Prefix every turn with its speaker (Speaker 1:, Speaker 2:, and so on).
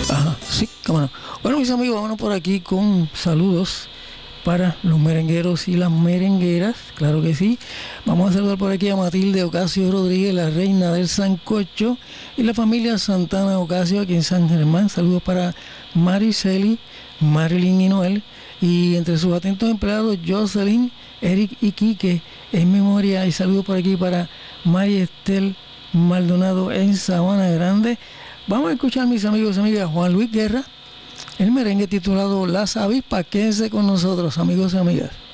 Speaker 1: Ajá, sí, cómo no. Bueno, mis amigos, vámonos por aquí con saludos para los merengueros y las merengueras, claro que sí. Vamos a saludar por aquí a Matilde Ocasio Rodríguez, la reina del sancocho, y la familia Santana Ocasio aquí en San Germán. Saludos para Mariceli, Marilyn y Noel, y entre sus atentos empleados Jocelyn, Eric y Quique, en memoria. Y saludos por aquí para María Estel Maldonado en Sabana Grande. Vamos a escuchar, mis amigos y amigas, Juan Luis Guerra, el merengue titulado Las Avispas. Quédense con nosotros, amigos y amigas.